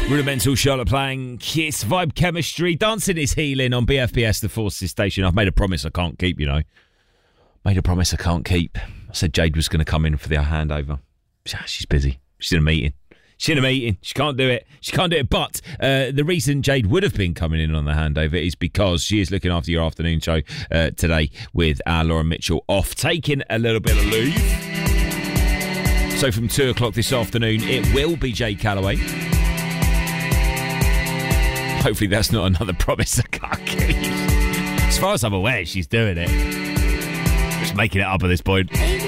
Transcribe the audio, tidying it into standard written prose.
Rudimental, Charlotte playing Kiss, Vibe Chemistry, Dancing is Healing on BFBS, the Forces station. I've made a promise I can't keep, you know. Made a promise I can't keep. I said Jade was going to come in for the handover. She's busy. She's in a meeting. She can't do it. But the reason Jade would have been coming in on the handover is because she is looking after your afternoon show today with our Lauren Mitchell off, taking a little bit of leave. So from 2 o'clock this afternoon, it will be Jade Calloway. Hopefully that's not another promise I can't keep. As far as I'm aware, she's doing it. Just making it up at this point.